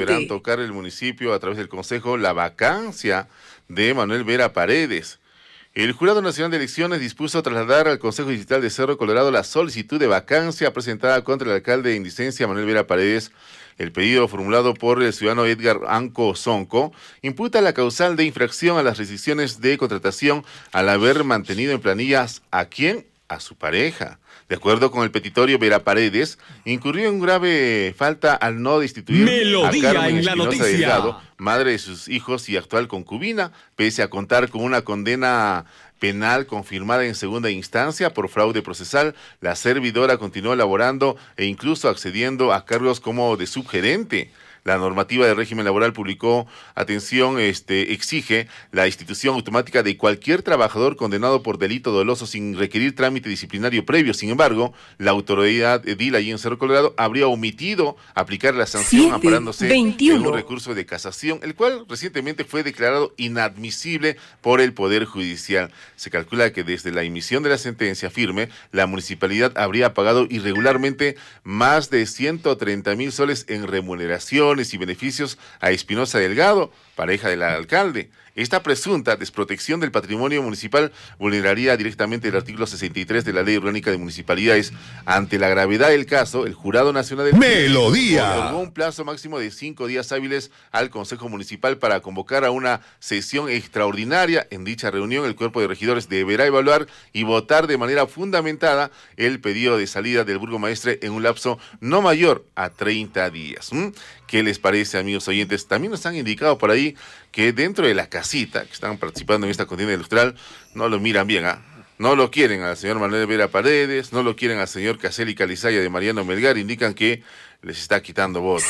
deberán tocar el municipio a través del Consejo la vacancia de Manuel Vera Paredes. El Jurado Nacional de Elecciones dispuso trasladar al Consejo Distrital de Cerro Colorado la solicitud de vacancia presentada contra el alcalde de licencia Manuel Vera Paredes. El pedido formulado por el ciudadano Edgar Anco Sonco imputa la causal de infracción a las restricciones de contratación al haber mantenido en planillas ¿a quién? A su pareja. De acuerdo con el petitorio, Vera Paredes incurrió en grave falta al no destituir a Carmen Espinosa Delgado, madre de sus hijos y actual concubina, pese a contar con una condena penal confirmada en segunda instancia por fraude procesal. La servidora continuó laborando e incluso accediendo a cargos como de subgerente. La normativa de régimen laboral publicó, atención, exige la institución automática de cualquier trabajador condenado por delito doloso sin requerir trámite disciplinario previo. Sin embargo, la autoridad edil allí en Cerro Colorado habría omitido aplicar la sanción amparándose en un recurso de casación, el cual recientemente fue declarado inadmisible por el Poder Judicial. Se calcula que desde la emisión de la sentencia firme, la municipalidad habría pagado irregularmente más de 130,000 soles en remuneración y beneficios a Espinosa Delgado, pareja del alcalde. Esta presunta desprotección del patrimonio municipal vulneraría directamente el artículo 63 de la Ley Orgánica de Municipalidades. Ante la gravedad del caso, el Jurado Nacional de Melodía otorgó un plazo máximo de 5 días hábiles al Consejo Municipal para convocar a una sesión extraordinaria. En dicha reunión, el cuerpo de regidores deberá evaluar y votar de manera fundamentada el pedido de salida del burgomaestre en un lapso no mayor a 30 días. ¿Qué les parece, amigos oyentes? También nos han indicado por ahí que dentro de la casita que están participando en esta contienda electoral no lo miran bien, no lo quieren al señor Manuel Vera Paredes, no lo quieren al señor Caseli Calizaya de Mariano Melgar, indican que les está quitando votos.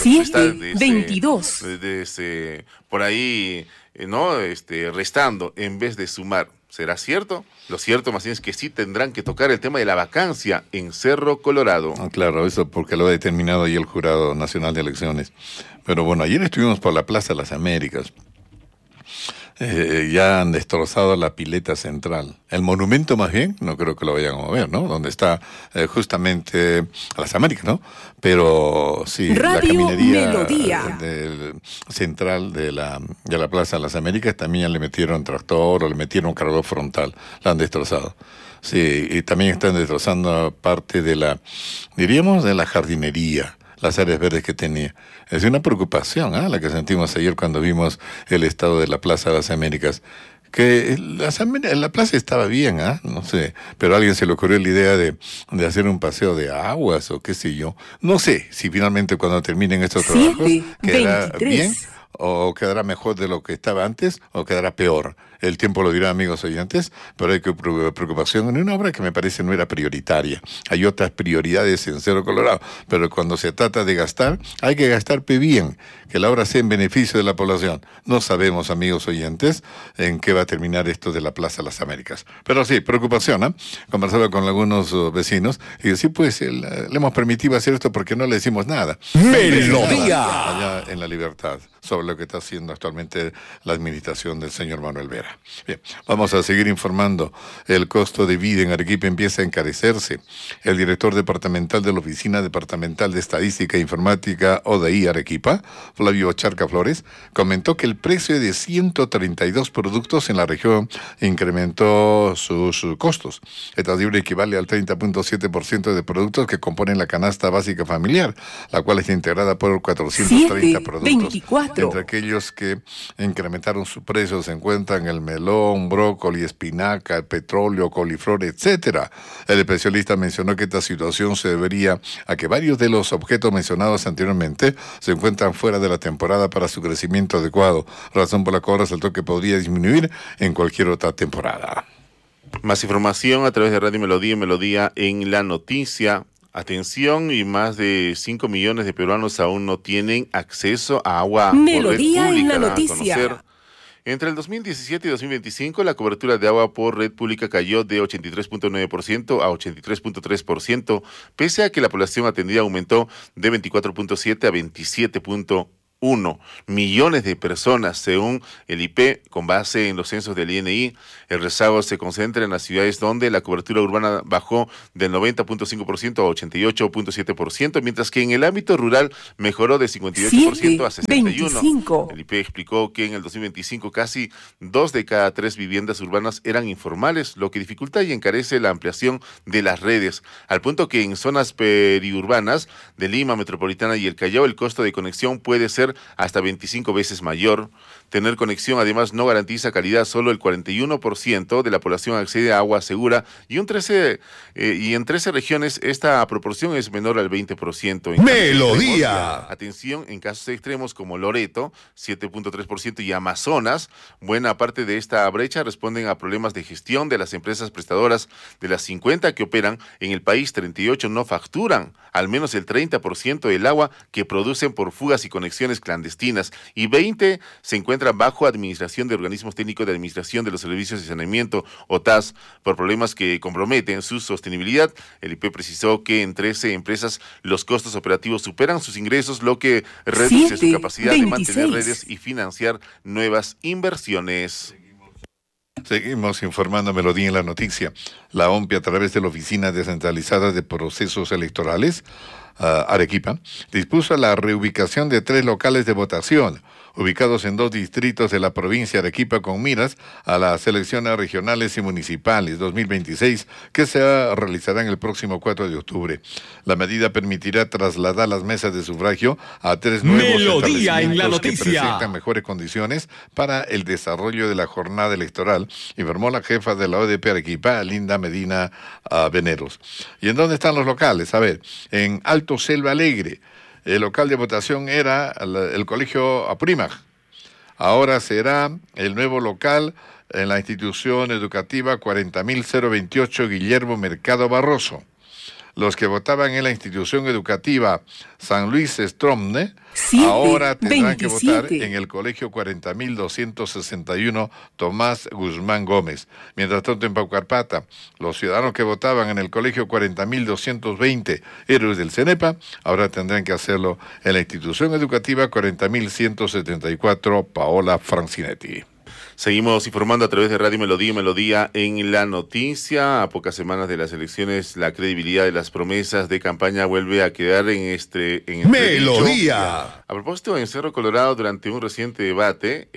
7:22. Por ahí, restando en vez de sumar. ¿Será cierto? Lo cierto más bien es que sí tendrán que tocar el tema de la vacancia en Cerro Colorado. Claro, eso porque lo ha determinado ahí el Jurado Nacional de Elecciones. Pero bueno, ayer estuvimos por la Plaza de las Américas. Ya han destrozado la pileta central. El monumento más bien, no creo que lo vayan a mover, ¿no? Donde está justamente a las Américas, ¿no? Pero sí, la caminería central de la Plaza de las Américas también ya le metieron tractor o le metieron cargador frontal. La han destrozado. Sí, y también están destrozando parte de la jardinería, las áreas verdes que tenía. Es una preocupación, la que sentimos ayer cuando vimos el estado de la Plaza de las Américas. Que la plaza estaba bien, no sé, pero a alguien se le ocurrió la idea de hacer un paseo de aguas o qué sé yo. No sé si finalmente cuando terminen estos trabajos quedará bien o quedará mejor de lo que estaba antes o quedará peor. El tiempo lo dirá, amigos oyentes, pero hay que preocupación en una obra que me parece no era prioritaria. Hay otras prioridades en Cerro Colorado, pero cuando se trata de gastar, hay que gastar bien, que la obra sea en beneficio de la población. No sabemos, amigos oyentes, en qué va a terminar esto de la Plaza de las Américas. Pero sí, preocupación, Conversaba con algunos vecinos y sí, pues le hemos permitido hacer esto porque no le decimos nada. Melodía. Allá en La Libertad, sobre lo que está haciendo actualmente la administración del señor Manuel Vera. Bien, vamos a seguir informando. El costo de vida en Arequipa empieza a encarecerse. El director departamental de la Oficina Departamental de Estadística e Informática, ODI Arequipa, Flavio Charca Flores, comentó que el precio de 132 productos en la región incrementó sus costos. Esta cifra equivale al 30.7% de productos que componen la canasta básica familiar, la cual está integrada por 430 productos. 24. Entre aquellos que incrementaron su precio se encuentran el melón, brócoli, espinaca, el petróleo, coliflor, etcétera. El especialista mencionó que esta situación se debería a que varios de los objetos mencionados anteriormente se encuentran fuera de la temporada para su crecimiento adecuado, razón por la cual resaltó que podría disminuir en cualquier otra temporada. Más información a través de Radio Melodía y Melodía en la noticia. Atención, y más de 5 millones de peruanos aún no tienen acceso a agua Melodía por red pública. en la noticia. Entre el 2017 y 2025, la cobertura de agua por red pública cayó de 83.9% a 83.3%, pese a que la población atendida aumentó de 24.7 a 27.1%. millones de personas, según el IP, con base en los censos del INI. El rezago se concentra en las ciudades donde la cobertura urbana bajó del 90.5% a 88.7%, mientras que en el ámbito rural mejoró de 58% a 61%. El IP explicó que en el 2025 casi 2 de cada 3 viviendas urbanas eran informales, lo que dificulta y encarece la ampliación de las redes, al punto que en zonas periurbanas de Lima, Metropolitana y el Callao el costo de conexión puede ser hasta 25 veces mayor. Tener conexión además no garantiza calidad. Solo el 41% de la población accede a agua segura y en 13 regiones esta proporción es menor al 20%. Melodía. Atención, en casos extremos como Loreto, 7.3% y Amazonas, buena parte de esta brecha responden a problemas de gestión de las empresas prestadoras. De las 50 que operan en el país, 38 no facturan al menos el 30% del agua que producen por fugas y conexiones clandestinas, y 20 se encuentran bajo administración de organismos técnicos de administración de los servicios de saneamiento, OTAS, por problemas que comprometen su sostenibilidad. El IP precisó que en 13 empresas los costos operativos superan sus ingresos, lo que reduce su capacidad de mantener redes y financiar nuevas inversiones. Seguimos informando Melodía en la noticia. La OMPI, a través de la Oficina Descentralizada de Procesos Electorales, Arequipa, dispuso la reubicación de 3 locales de votación, ubicados en 2 distritos de la provincia de Arequipa, con miras a las elecciones regionales y municipales 2026, que se realizarán el próximo 4 de octubre. La medida permitirá trasladar las mesas de sufragio a 3 nuevos establecimientos que presentan mejores condiciones para el desarrollo de la jornada electoral, informó la jefa de la ODP Arequipa, Linda Medina Veneros. ¿Y en dónde están los locales? A ver, en Alto Selva Alegre. El local de votación era el Colegio Apurímac. Ahora será el nuevo local en la institución educativa 40.028 Guillermo Mercado Barroso. Los que votaban en la institución educativa San Luis Stromne ahora tendrán que votar en el colegio 40.261 Tomás Guzmán Gómez. Mientras tanto, en Paucarpata, los ciudadanos que votaban en el colegio 40.220 Héroes del Cenepa ahora tendrán que hacerlo en la institución educativa 40.174 Paola Francinetti. Seguimos informando a través de Radio Melodía, Melodía en la noticia. A pocas semanas de las elecciones, la credibilidad de las promesas de campaña vuelve a quedar en Melodía. A propósito, en Cerro Colorado, durante un reciente debate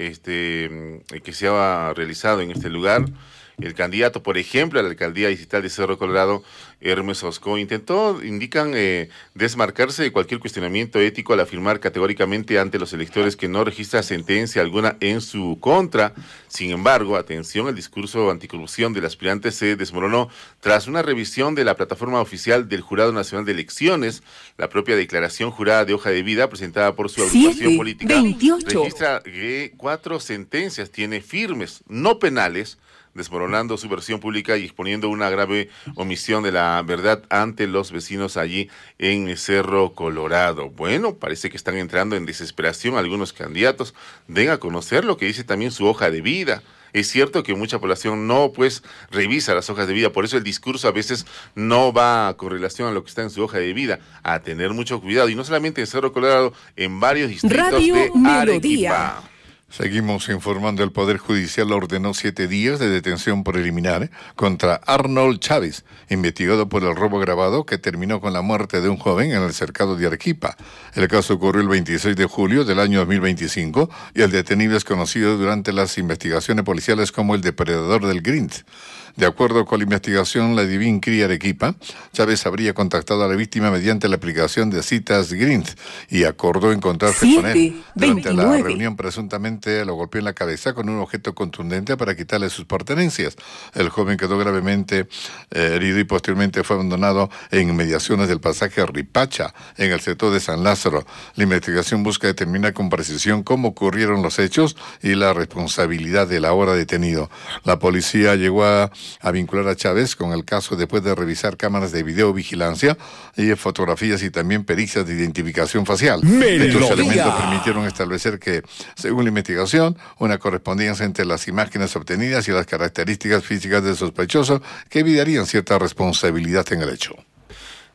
que se ha realizado en este lugar, el candidato, por ejemplo, a la alcaldía distrital de Cerro Colorado, Hermes Osco, indican desmarcarse de cualquier cuestionamiento ético al afirmar categóricamente ante los electores que no registra sentencia alguna en su contra. Sin embargo, atención, el discurso anticorrupción del aspirante se desmoronó tras una revisión de la plataforma oficial del Jurado Nacional de Elecciones. La propia declaración jurada de hoja de vida presentada por su agrupación política 28. registra que 4 sentencias tiene firmes, no penales, desmoronando su versión pública y exponiendo una grave omisión de la verdad ante los vecinos allí en Cerro Colorado. Bueno, parece que están entrando en desesperación algunos candidatos. Den a conocer lo que dice también su hoja de vida. Es cierto que mucha población no revisa las hojas de vida, por eso el discurso a veces no va con relación a lo que está en su hoja de vida. A tener mucho cuidado, y no solamente en Cerro Colorado, en varios distritos de Arequipa. Seguimos informando. El Poder Judicial ordenó 7 días de detención preliminar contra Arnold Chávez, investigado por el robo agravado que terminó con la muerte de un joven en el cercado de Arequipa. El caso ocurrió el 26 de julio del año 2025 y el detenido es conocido durante las investigaciones policiales como el depredador del Grint. De acuerdo con la investigación, la Divin CRI Arequipa, Chávez habría contactado a la víctima mediante la aplicación de citas Grint y acordó encontrarse con él. Durante la reunión, presuntamente lo golpeó en la cabeza con un objeto contundente para quitarle sus pertenencias. El joven quedó gravemente herido y posteriormente fue abandonado en inmediaciones del pasaje Ripacha, en el sector de San Lázaro. La investigación busca determinar con precisión cómo ocurrieron los hechos y la responsabilidad del ahora detenido. La policía llegó a vincular a Chávez con el caso después de revisar cámaras de videovigilancia y fotografías y también pericias de identificación facial. Estos elementos permitieron establecer que, según la investigación, una correspondencia entre las imágenes obtenidas y las características físicas del sospechoso que evitarían cierta responsabilidad en el hecho.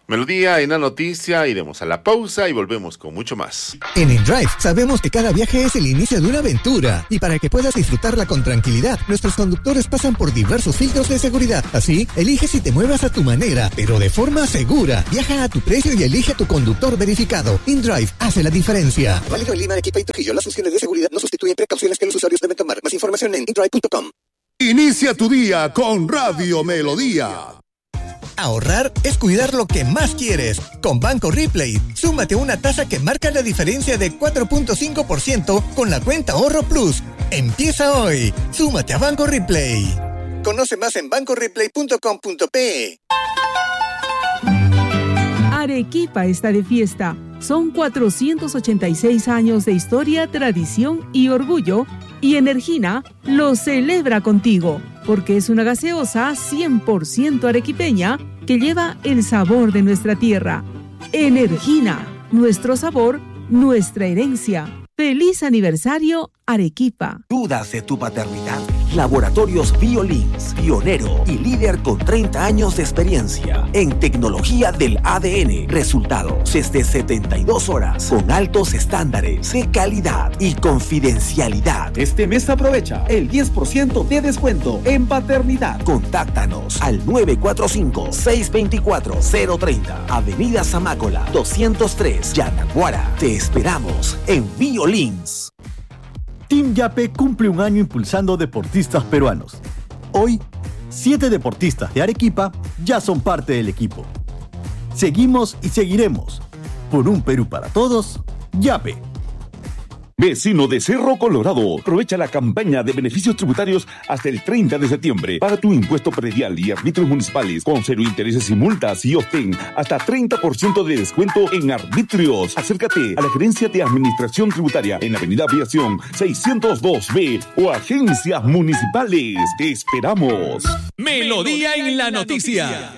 Melodía en la noticia, iremos a la pausa y volvemos con mucho más. En InDrive sabemos que cada viaje es el inicio de una aventura y para que puedas disfrutarla con tranquilidad, nuestros conductores pasan por diversos filtros de seguridad. Así, elige si te muevas a tu manera, pero de forma segura. Viaja a tu precio y elige a tu conductor verificado. InDrive hace la diferencia. Válido en Lima, Arequipa y Trujillo. Las funciones de seguridad no sustituyen precauciones que los usuarios deben tomar. Más información en indrive.com. Inicia tu día con Radio Melodía. Ahorrar es cuidar lo que más quieres. Con Banco Replay, súmate a una tasa que marca la diferencia de 4.5% con la cuenta Ahorro Plus. Empieza hoy. Súmate a Banco Replay. Conoce más en bancoreplay.com.pe. Arequipa está de fiesta. Son 486 años de historia, tradición y orgullo. Y Energina lo celebra contigo, porque es una gaseosa 100% arequipeña que lleva el sabor de nuestra tierra. Energina, nuestro sabor, nuestra herencia. ¡Feliz aniversario, Arequipa! ¿Dudas de tu paternidad? Laboratorios BioLinks, pionero y líder con 30 años de experiencia en tecnología del ADN. Resultados desde 72 horas con altos estándares de calidad y confidencialidad. Este mes aprovecha el 10% de descuento en paternidad. Contáctanos al 945-624-030, Avenida Zamácola, 203, Yanaguara. Te esperamos en BioLinks. Team Yape cumple un año impulsando deportistas peruanos. Hoy, 7 deportistas de Arequipa ya son parte del equipo. Seguimos y seguiremos. Por un Perú para todos, Yape. Vecino de Cerro Colorado, aprovecha la campaña de beneficios tributarios hasta el 30 de septiembre. Paga tu impuesto predial y arbitrios municipales con 0 intereses y multas y obtén hasta 30% de descuento en arbitrios. Acércate a la Gerencia de Administración Tributaria en Avenida Aviación 602B o agencias municipales. Te esperamos. Melodía en la noticia.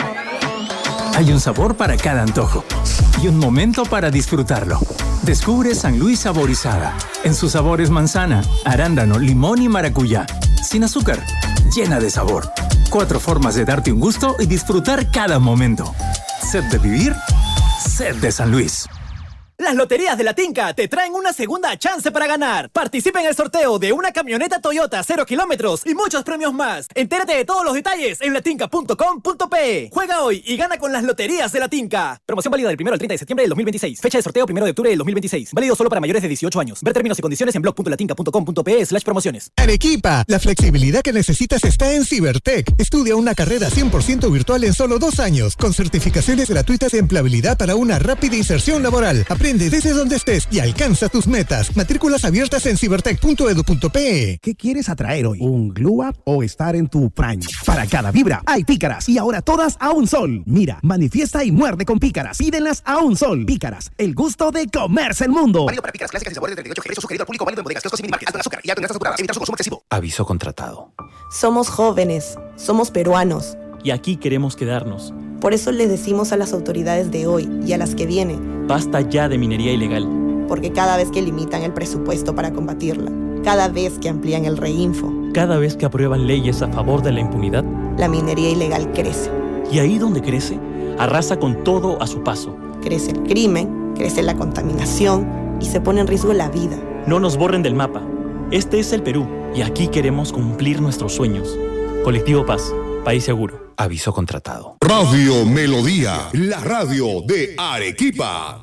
Hay un sabor para cada antojo y un momento para disfrutarlo. Descubre San Luis Saborizada. En sus sabores manzana, arándano, limón y maracuyá. Sin azúcar, llena de sabor. 4 formas de darte un gusto y disfrutar cada momento. Sed de vivir, sed de San Luis. Las loterías de La Tinca te traen una segunda chance para ganar. Participa en el sorteo de una camioneta Toyota 0 kilómetros y muchos premios más. Entérate de todos los detalles en latinca.com.pe. Juega hoy y gana con las loterías de La Tinca. Promoción válida del 1 al 30 de septiembre del 2026. Fecha de sorteo 1 de octubre del 2026. Válido solo para mayores de 18 años. Ver términos y condiciones en blog.latinca.com.pe/promociones. Arequipa, la flexibilidad que necesitas está en Cibertech. Estudia una carrera 100% virtual en solo 2 años, con certificaciones gratuitas de empleabilidad para una rápida inserción laboral. Aprende desde donde estés y alcanza tus metas. Matrículas abiertas en cibertech.edu.pe. ¿Qué quieres atraer hoy? ¿Un glow up o estar en tu prime? Para cada vibra hay pícaras y ahora todas a un sol. Mira, manifiesta y muerde con pícaras. Pídenlas a un sol. Pícaras, el gusto de comerse el mundo. Válido para pícaras clásicas y sabores de 38 G. Sugerido al público, válido en bodegas, kioscos y minimarkets. Alto en azúcar y alto en grasas saturadas. Evitar su consumo excesivo. Aviso contratado. Somos jóvenes, somos peruanos. Y aquí queremos quedarnos. Por eso les decimos a las autoridades de hoy y a las que vienen: basta ya de minería ilegal. Porque cada vez que limitan el presupuesto para combatirla, cada vez que amplían el reinfo, cada vez que aprueban leyes a favor de la impunidad, la minería ilegal crece. Y ahí donde crece, arrasa con todo a su paso. Crece el crimen, crece la contaminación y se pone en riesgo la vida. No nos borren del mapa. Este es el Perú y aquí queremos cumplir nuestros sueños. Colectivo Paz, país seguro. Aviso contratado. Radio Melodía, la radio de Arequipa.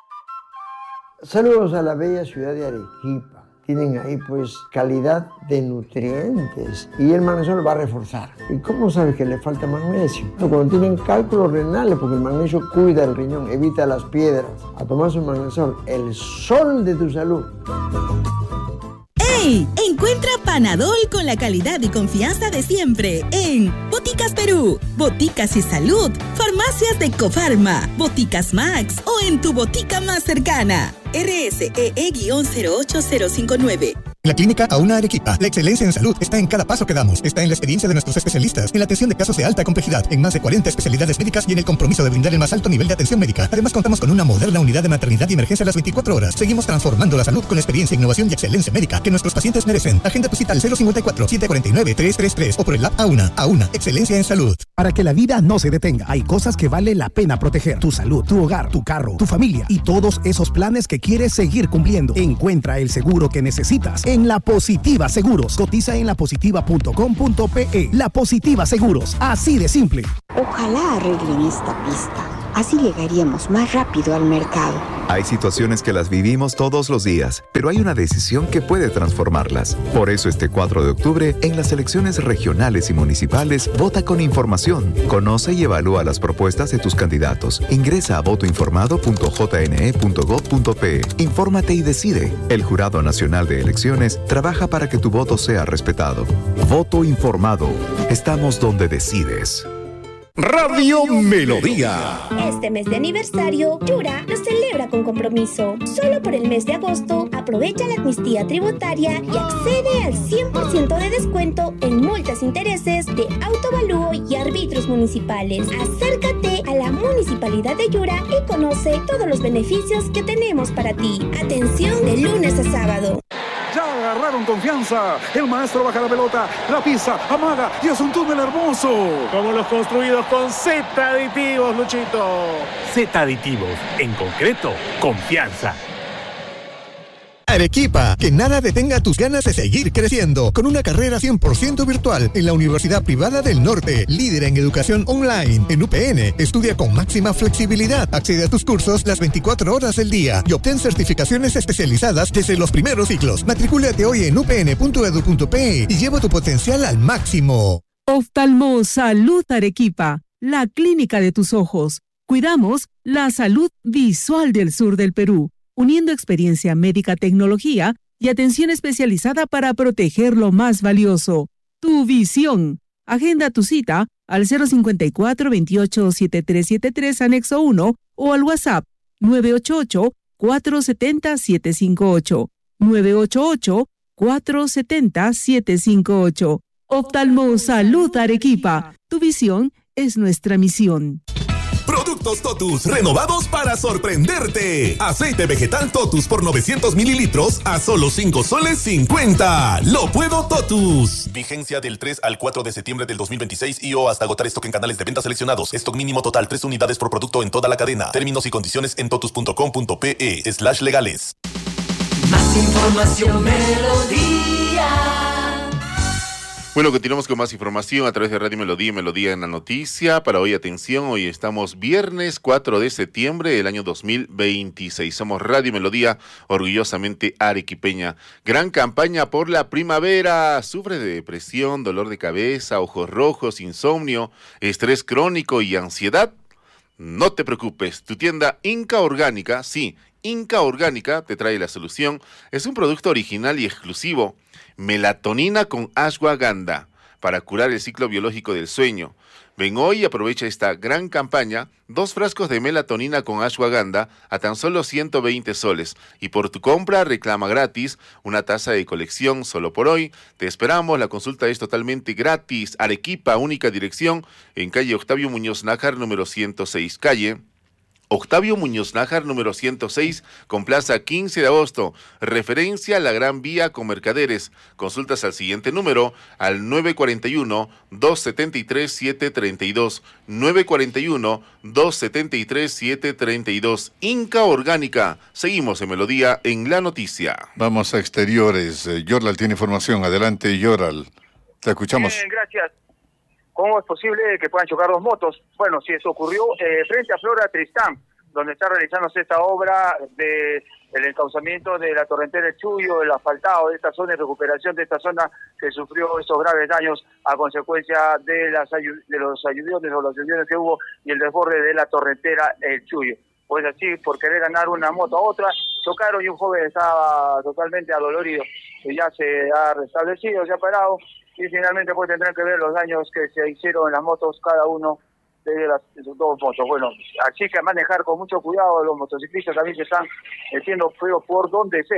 Saludos a la bella ciudad de Arequipa. Tienen ahí pues calidad de nutrientes y el magnesio va a reforzar. ¿Y cómo sabes que le falta magnesio? Cuando tienen cálculos renales, porque el magnesio cuida el riñón, evita las piedras. A tomar su magnesol, el sol de tu salud. ¡Hey! Encuentra Panadol con la calidad y confianza de siempre en Boticas Perú, Boticas y Salud, Farmacias de Cofarma, Boticas Max o en tu botica más cercana. RSEE-08059. En la clínica Auna Arequipa, la excelencia en salud está en cada paso que damos. Está en la experiencia de nuestros especialistas, en la atención de casos de alta complejidad, en más de 40 especialidades médicas y en el compromiso de brindar el más alto nivel de atención médica. Además, contamos con una moderna unidad de maternidad y emergencia a las 24 horas. Seguimos transformando la salud con la experiencia, innovación y excelencia médica que nuestros pacientes merecen. Agenda tu cita al 054-749-333 o por el app Auna. Auna, excelencia en salud. Para que la vida no se detenga, hay cosas que vale la pena proteger. Tu salud, tu hogar, tu carro, tu familia y todos esos planes que quieres seguir cumpliendo. Encuentra el seguro que necesitas en La Positiva Seguros. Cotiza en lapositiva.com.pe. La Positiva Seguros, así de simple. Ojalá arreglen esta pista. Así llegaríamos más rápido al mercado. Hay situaciones que las vivimos todos los días, pero hay una decisión que puede transformarlas. Por eso este 4 de octubre, en las elecciones regionales y municipales, vota con información. Conoce y evalúa las propuestas de tus candidatos. Ingresa a votoinformado.jne.gov.pe. Infórmate y decide. El Jurado Nacional de Elecciones trabaja para que tu voto sea respetado. Voto informado. Estamos donde decides. Radio Melodía. Este mes de aniversario, Yura lo celebra con compromiso. Solo por el mes de agosto, aprovecha la amnistía tributaria y accede al 100% de descuento en multas e intereses de autoavalúo y árbitros municipales. Acércate a la Municipalidad de Yura y conoce todos los beneficios que tenemos para ti. Atención de lunes a sábado. Ya agarraron confianza. El maestro baja la pelota, la pisa, amaga y es un túnel hermoso. Como los construidos con Z Aditivos, Luchito. Z Aditivos, en concreto, confianza. Arequipa, que nada detenga tus ganas de seguir creciendo, con una carrera 100% virtual en la Universidad Privada del Norte, líder en educación online. En UPN, estudia con máxima flexibilidad, accede a tus cursos las 24 horas del día y obtén certificaciones especializadas desde los primeros ciclos. Matricúlate hoy en upn.edu.pe y lleva tu potencial al máximo. Oftalmo Salud Arequipa, la clínica de tus ojos. Cuidamos la salud visual del sur del Perú, uniendo experiencia médica, tecnología y atención especializada para proteger lo más valioso, tu visión. Agenda tu cita al 054-28-7373, anexo 1, o al WhatsApp 988-470-758, 988-470-758. Oftalmo Salud Arequipa, tu visión es nuestra misión. Productos Totus renovados para sorprenderte. Aceite vegetal Totus por 900 mililitros a solo 5 soles 50. Lo puedo Totus. Vigencia del 3 al 4 de septiembre del 2026 y o hasta agotar stock en canales de venta seleccionados. Stock mínimo total 3 unidades por producto en toda la cadena. Términos y condiciones en totus.com.pe/legales. Más información, Melodía. Bueno, continuamos con más información a través de Radio Melodía, Melodía en la Noticia. Para hoy, atención, hoy estamos viernes 4 de septiembre del año 2026. Somos Radio Melodía, orgullosamente arequipeña. Gran campaña por la primavera. Sufre de depresión, dolor de cabeza, ojos rojos, insomnio, estrés crónico y ansiedad. No te preocupes, tu tienda Inca Orgánica, sí, Inca Orgánica te trae la solución. Es un producto original y exclusivo. Melatonina con ashwagandha para curar el ciclo biológico del sueño. Ven hoy y aprovecha esta gran campaña. 2 frascos de melatonina con ashwagandha a tan solo 120 soles. Y por tu compra reclama gratis una taza de colección solo por hoy. Te esperamos. La consulta es totalmente gratis. Arequipa, única dirección en calle Octavio Muñoz Nájar, número 106. Calle Octavio Muñoz Nájar, número 106, con plaza 15 de agosto. Referencia a la Gran Vía con Mercaderes. Consultas al siguiente número, al 941-273-732. 941-273-732. Inca Orgánica. Seguimos en Melodía en la Noticia. Vamos a exteriores. Yoral tiene información. Adelante, Yoral. Te escuchamos. Bien, gracias. ¿Cómo es posible que puedan chocar 2 motos? Bueno, si eso ocurrió frente a Flora Tristán, donde está realizándose esta obra de el encauzamiento de la torrentera El Chuyo, el asfaltado de esta zona y recuperación de esta zona que sufrió estos graves daños a consecuencia de los alluviones o las lluvias que hubo y el desborde de la torrentera El Chuyo. Pues así, por querer ganar una moto a otra, chocaron y un joven estaba totalmente adolorido. Y ya se ha restablecido, se ha parado. Y finalmente pues tendrán que ver los daños que se hicieron en las motos, cada uno de las 2 motos. Bueno, así que manejar con mucho cuidado, los motociclistas también se están metiendo feo por donde sea.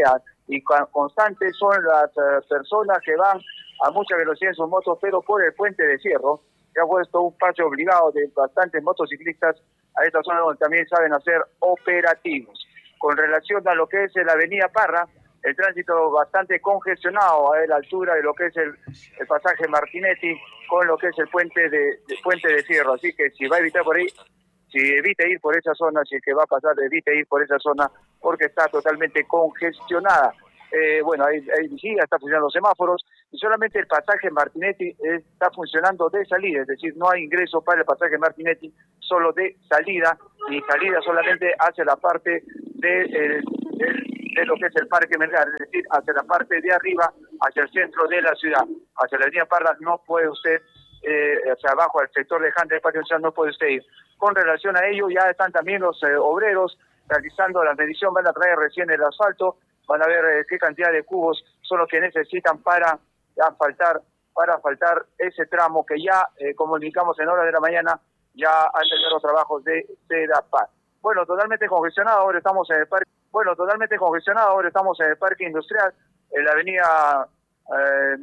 y constantes son las personas que van a mucha velocidad en sus motos, pero por el puente de Fierro, que ha puesto un paso obligado de bastantes motociclistas a esta zona donde también saben hacer operativos. Con relación a lo que es la avenida Parra, el tránsito bastante congestionado a la altura de lo que es el pasaje Martinetti con lo que es el puente de Fierro. Así que si va a evitar por ahí, si evite ir por esa zona, si es que va a pasar, evite ir por esa zona porque está totalmente congestionada. Bueno, ahí sí, está funcionando los semáforos y solamente el pasaje Martinetti está funcionando de salida, es decir, no hay ingreso para el pasaje Martinetti, solo de salida, y salida solamente hacia la parte de lo que es el Parque Melgar, es decir, hacia la parte de arriba, hacia el centro de la ciudad. Hacia la línea Parra no puede usted, hacia abajo, al sector de Jante del Patio Nacional, no puede usted ir. Con relación a ello, ya están también los obreros realizando la medición, van a traer recién el asfalto, van a ver qué cantidad de cubos son los que necesitan para asfaltar ese tramo que ya, como indicamos en horas de la mañana, ya han tenido los trabajos de CEDAPAR. Bueno, totalmente congestionado, ahora estamos en el parque. Parque Industrial, en la avenida